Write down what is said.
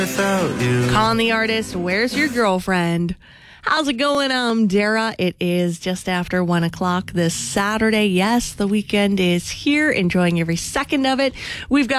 Calling the artist, Where's Your Girlfriend? How's it going, Dara? It is just after 1 o'clock this Saturday. Yes, the weekend is here, enjoying every second of it. We've got